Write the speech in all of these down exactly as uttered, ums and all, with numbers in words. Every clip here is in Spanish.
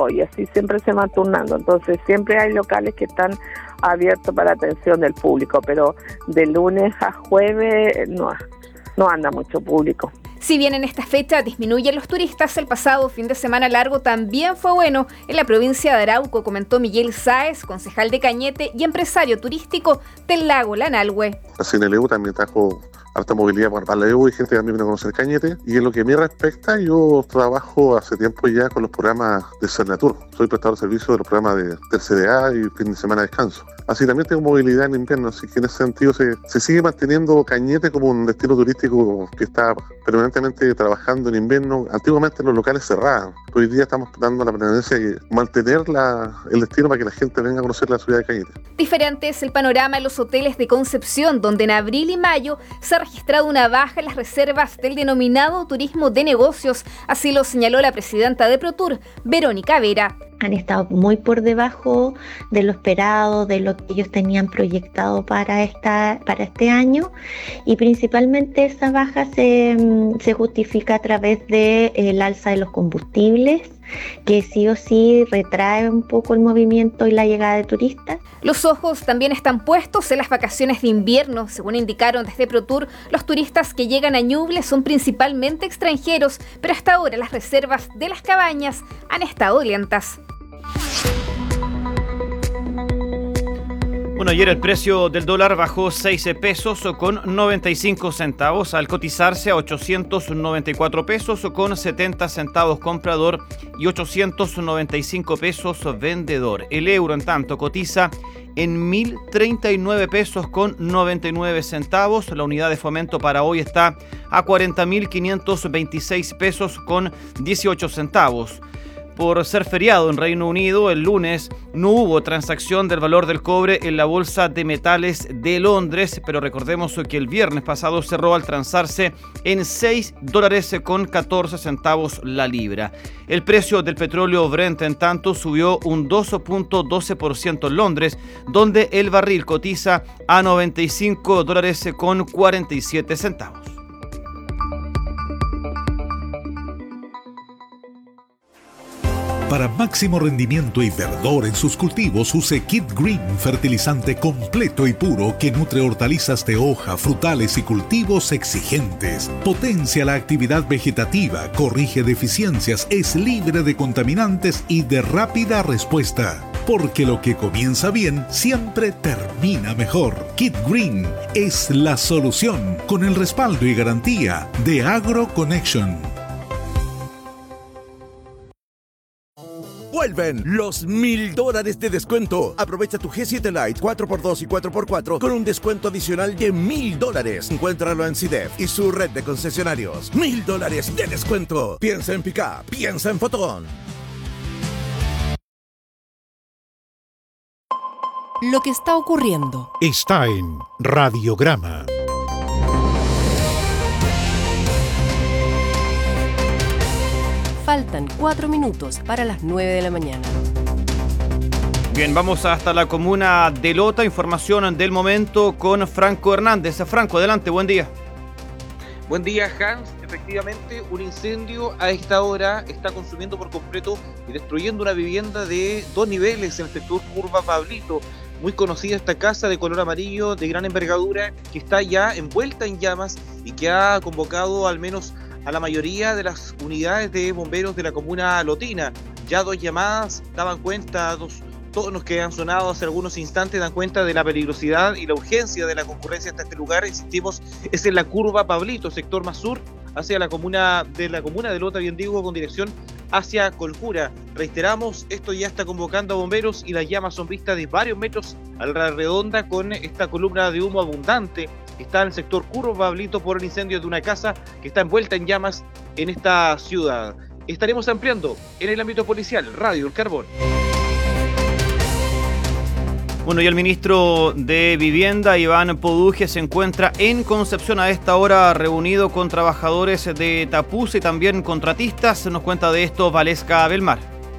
dos y así siempre se van turnando. Entonces siempre hay locales que están abiertos para atención del público, pero de lunes a jueves no, no anda mucho público. Si bien en esta fecha disminuyen los turistas, el pasado fin de semana largo también fue bueno en la provincia de Arauco, comentó Miguel Sáez, concejal de Cañete y empresario turístico del lago Lanalhue. La Cineleu también trajo harta movilidad para la E U y gente que también vino a conocer Cañete. Y en lo que a mí respecta, yo trabajo hace tiempo ya con los programas de Cernatur. Soy prestador de servicio de los programas de, del C D A y fin de semana de descanso. Así también tengo movilidad en invierno, así que en ese sentido se, se sigue manteniendo Cañete como un destino turístico que está permanentemente trabajando en invierno. Antiguamente los locales cerraban. Hoy día estamos dando la pretendencia de mantener la, el destino para que la gente venga a conocer la ciudad de Cañete. Diferente es el panorama en los hoteles de Concepción, donde en abril y mayo se ha registrado una baja en las reservas del denominado turismo de negocios. Así lo señaló la presidenta de ProTour, Verónica Vera. Han estado muy por debajo de lo esperado, de lo que ellos tenían proyectado para esta, para este año, y principalmente esa baja se, se justifica a través del alza de los combustibles, que sí o sí retrae un poco el movimiento y la llegada de turistas. Los ojos también están puestos en las vacaciones de invierno. Según indicaron desde ProTour, los turistas que llegan a Ñuble son principalmente extranjeros, pero hasta ahora las reservas de las cabañas han estado lentas. Bueno, ayer el precio del dólar bajó seis pesos con noventa y cinco centavos al cotizarse a ochocientos noventa y cuatro pesos con setenta centavos comprador y ochocientos noventa y cinco pesos vendedor. El euro, en tanto, cotiza en mil treinta y nueve pesos con noventa y nueve centavos. La unidad de fomento para hoy está a cuarenta mil quinientos veintiséis pesos con dieciocho centavos. Por ser feriado en Reino Unido, el lunes no hubo transacción del valor del cobre en la Bolsa de Metales de Londres, pero recordemos que el viernes pasado cerró al transarse en seis dólares con catorce centavos la libra. El precio del petróleo Brent, en tanto, subió un dos punto doce por ciento en Londres, donde el barril cotiza a noventa y cinco dólares con cuarenta y siete centavos. Para máximo rendimiento y verdor en sus cultivos, use Kit Green, fertilizante completo y puro que nutre hortalizas de hoja, frutales y cultivos exigentes. Potencia la actividad vegetativa, corrige deficiencias, es libre de contaminantes y de rápida respuesta. Porque lo que comienza bien siempre termina mejor. Kit Green es la solución, con el respaldo y garantía de AgroConnection. Vuelven los mil dólares de descuento. Aprovecha tu G siete Lite cuatro por dos y cuatro por cuatro con un descuento adicional de mil dólares. Encuéntralo en CIDEF y su red de concesionarios. Mil dólares de descuento. Piensa en Pickup, piensa en Fotón. Lo que está ocurriendo está en Radiograma. Faltan cuatro minutos para las nueve de la mañana. Bien, vamos hasta la comuna de Lota. Información del momento con Franco Hernández. Franco, adelante, buen día. Buen día, Hans. Efectivamente, un incendio a esta hora está consumiendo por completo y destruyendo una vivienda de dos niveles en el sector Curva Pablito. Muy conocida esta casa de color amarillo de gran envergadura que está ya envuelta en llamas y que ha convocado al menos a la mayoría de las unidades de bomberos de la comuna lotina. Ya dos llamadas daban cuenta, dos tonos que han sonado hace algunos instantes dan cuenta de la peligrosidad y la urgencia de la concurrencia hasta este lugar. Insistimos, es en la Curva Pablito, sector más sur, hacia la comuna de la comuna de Lota, bien digo, con dirección hacia Colcura. Reiteramos, esto ya está convocando a bomberos y las llamas son vistas de varios metros a la redonda con esta columna de humo abundante. Está en el sector Curva Pablito por el incendio de una casa que está envuelta en llamas en esta ciudad. Estaremos ampliando en el ámbito policial. Radio El Carbón. Bueno, y el ministro de Vivienda, Iván Poduje, se encuentra en Concepción a esta hora reunido con trabajadores de Tapusa y también contratistas. Nos cuenta de esto Valesca Belmar.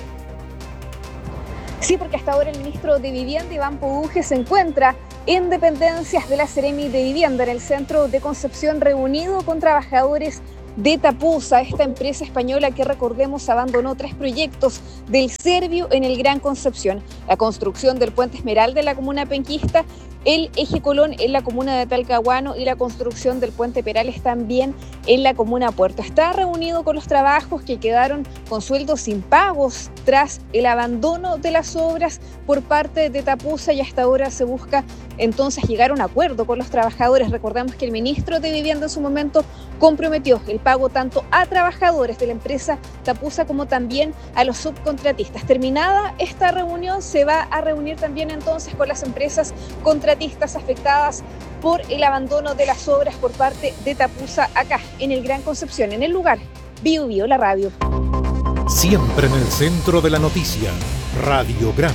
Sí, porque hasta ahora el ministro de Vivienda, Iván Poduje, se encuentra en dependencias de la Seremi de Vivienda en el centro de Concepción, reunido con trabajadores de Tapusa, esta empresa española que, recordemos, abandonó tres proyectos del Servio en el Gran Concepción: la construcción del puente Esmeralda en la comuna penquista, el eje Colón en la comuna de Talcahuano y la construcción del puente Perales también en la comuna Puerto. Está reunido con los trabajos que quedaron con sueldos impagos tras el abandono de las obras por parte de Tapusa, y hasta ahora se busca entonces llegar a un acuerdo con los trabajadores. Recordamos que el ministro de Vivienda en su momento comprometió el pago tanto a trabajadores de la empresa Tapusa como también a los subcontratistas. Terminada esta reunión, se va a reunir también entonces con las empresas contratistas afectadas por el abandono de las obras por parte de Tapusa acá en el Gran Concepción, en el lugar. Bio Bio, la radio. Siempre en el centro de la noticia, Radiograma.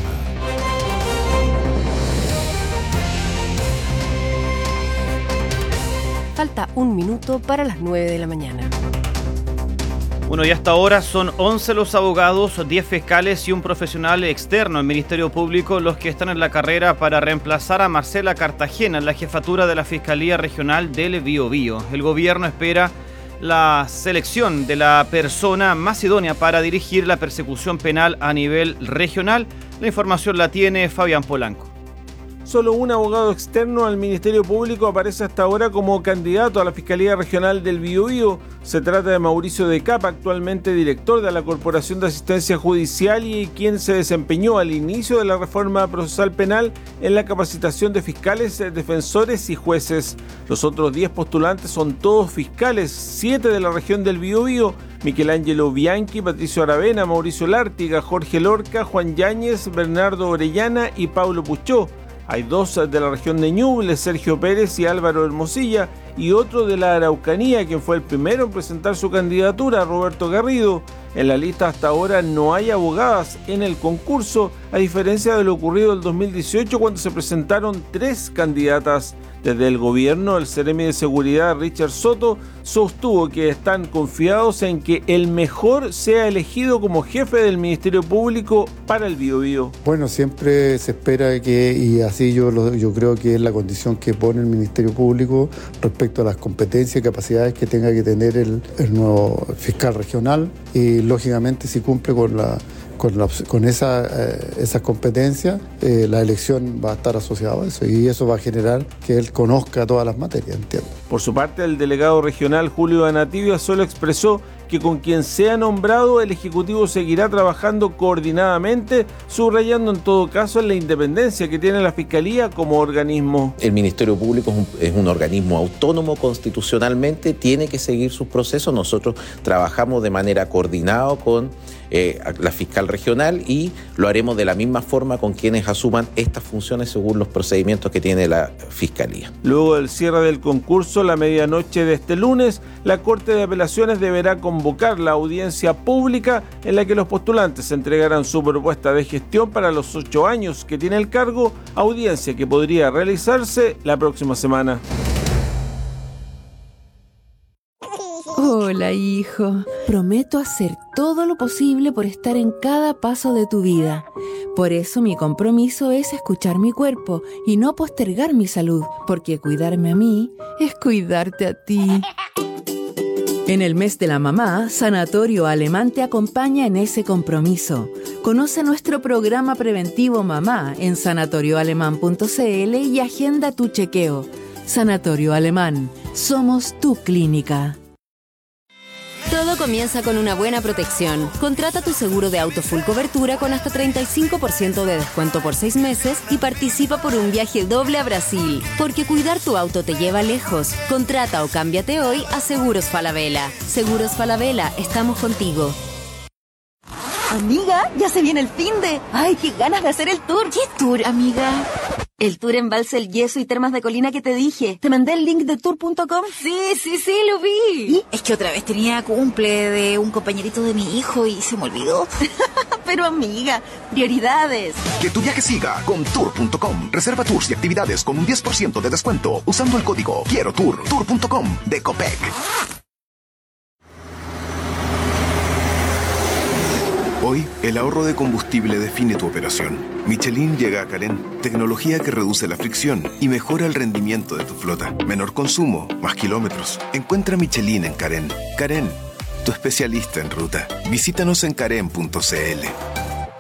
Falta un minuto para las nueve de la mañana. Bueno, y hasta ahora son once los abogados, diez fiscales y un profesional externo al Ministerio Público los que están en la carrera para reemplazar a Marcela Cartagena en la jefatura de la Fiscalía Regional del Biobío. El gobierno espera la selección de la persona más idónea para dirigir la persecución penal a nivel regional. La información la tiene Fabián Polanco. Solo un abogado externo al Ministerio Público aparece hasta ahora como candidato a la Fiscalía Regional del Biobío. Se trata de Mauricio de Capa, actualmente director de la Corporación de Asistencia Judicial y quien se desempeñó al inicio de la reforma procesal penal en la capacitación de fiscales, defensores y jueces. Los otros diez postulantes son todos fiscales, siete de la región del Biobío: Michelangelo Bianchi, Patricio Aravena, Mauricio Lártiga, Jorge Lorca, Juan Yáñez, Bernardo Orellana y Pablo Puchó. Hay dos de la región de Ñuble, Sergio Pérez y Álvaro Hermosilla, y otro de la Araucanía, quien fue el primero en presentar su candidatura, Roberto Garrido. En la lista hasta ahora no hay abogadas en el concurso, a diferencia de lo ocurrido en el dos mil dieciocho, cuando se presentaron tres candidatas. Desde el gobierno, el Seremi de Seguridad, Richard Soto, sostuvo que están confiados en que el mejor sea elegido como jefe del Ministerio Público para el Biobío. Bueno, siempre se espera que, y así yo, lo, yo creo que es la condición que pone el Ministerio Público respecto a las competencias y capacidades que tenga que tener el, el nuevo fiscal regional, y lógicamente si cumple con la Con, la, con esa, eh, esas competencias, eh, la elección va a estar asociada a eso, y eso va a generar que él conozca todas las materias, entiendo. Por su parte, el delegado regional Julio Anativia solo expresó que con quien sea nombrado, el Ejecutivo seguirá trabajando coordinadamente, subrayando en todo caso la independencia que tiene la Fiscalía como organismo. El Ministerio Público es un, es un organismo autónomo constitucionalmente, tiene que seguir sus procesos. Nosotros trabajamos de manera coordinada con eh, la fiscal regional y lo haremos de la misma forma con quienes asuman estas funciones según los procedimientos que tiene la Fiscalía. Luego del cierre del concurso, la medianoche de este lunes, la Corte de Apelaciones deberá convocar la audiencia pública en la que los postulantes entregarán su propuesta de gestión para los ocho años que tiene el cargo, audiencia que podría realizarse la próxima semana. Hola, hijo. Prometo hacer todo lo posible por estar en cada paso de tu vida. Por eso mi compromiso es escuchar mi cuerpo y no postergar mi salud, porque cuidarme a mí es cuidarte a ti. En el mes de la mamá, Sanatorio Alemán te acompaña en ese compromiso. Conoce nuestro programa preventivo Mamá en sanatorio alemán punto c l y agenda tu chequeo. Sanatorio Alemán, somos tu clínica. Todo comienza con una buena protección. Contrata tu seguro de auto full cobertura con hasta treinta y cinco por ciento de descuento por seis meses y participa por un viaje doble a Brasil. Porque cuidar tu auto te lleva lejos. Contrata o cámbiate hoy a Seguros Falabella. Seguros Falabella, estamos contigo. Amiga, ya se viene el finde. Ay, qué ganas de hacer el tour. ¿Qué tour, amiga? El tour Embalse El Yeso y Termas de Colina que te dije. ¿Te mandé el link de tour punto com? Sí, sí, sí, lo vi. ¿Y? Es que otra vez tenía cumple de un compañerito de mi hijo y se me olvidó. Pero amiga, prioridades. Que tu viaje siga con tour punto com. Reserva tours y actividades con un diez por ciento de descuento usando el código Quiero Tour. tour punto com de Copec. Hoy, el ahorro de combustible define tu operación. Michelin llega a Carén, tecnología que reduce la fricción y mejora el rendimiento de tu flota. Menor consumo, más kilómetros. Encuentra Michelin en Carén. Carén, tu especialista en ruta. Visítanos en carén punto c l.